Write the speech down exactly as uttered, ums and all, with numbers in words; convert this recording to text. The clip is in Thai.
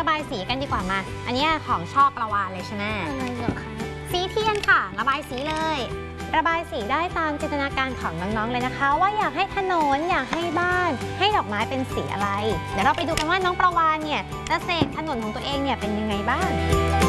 บายสีกันดีกว่ามาอันนี้ของชอบประวานเลยใช่ไหมอะไรเหรอคะสีเทียนค่ะระบายสีเลยระบายสีได้ตามจินตนาการของน้องๆเลยนะคะว่าอยากให้ถนนอยากให้บ้านให้ดอกไม้เป็นสีอะไรเดี๋ยวเราไปดูกันว่าน้องประวานเนี่ยจะเสกถนนของตัวเองเนี่ยเป็นยังไงบ้าง